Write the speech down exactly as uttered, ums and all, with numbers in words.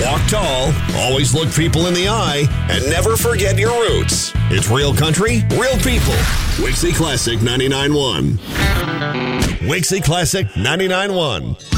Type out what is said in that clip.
Walk tall, always look people in the eye, and never forget your roots. It's real country, real people. Wixie Classic ninety-nine point one. Wixie Classic ninety-nine point one.